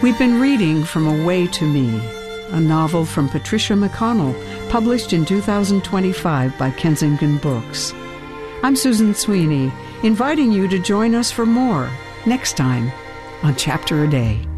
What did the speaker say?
We've been reading from A Way to Me, a novel from Patricia McConnell, published in 2025 by Kensington Books. I'm Susan Sweeney, inviting you to join us for more next time on Chapter a Day.